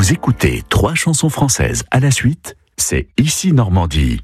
Vous écoutez 3 chansons françaises à la suite, c'est Ici Normandie.